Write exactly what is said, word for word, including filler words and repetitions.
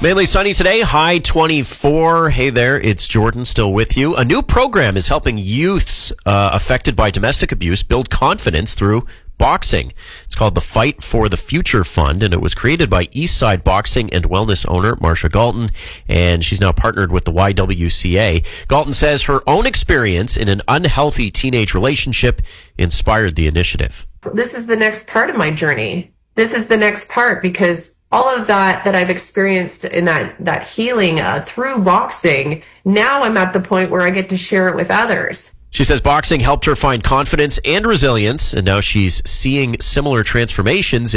Mainly sunny today, high twenty-four. Hey there, it's Jordan still with you. A new program is helping youths uh, affected by domestic abuse build confidence through boxing. It's called the Fight for the Future Fund, and it was created by Eastside Boxing and Wellness owner Marsha Galton, and she's now partnered with the Y W C A. Galton says her own experience in an unhealthy teenage relationship inspired the initiative. This is the next part of my journey. This is the next part because all of that that I've experienced in that, that healing uh, through boxing, now I'm at the point where I get to share it with others. She says boxing helped her find confidence and resilience, and now she's seeing similar transformations